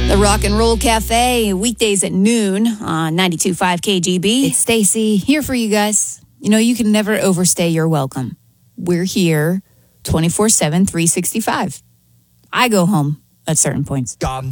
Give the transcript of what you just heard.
The Rock and Roll Cafe, weekdays at noon on 92.5 KGB. It's Stacy here for you guys. You know, you can never overstay your welcome. We're here 24/7, 365. I go home at certain points.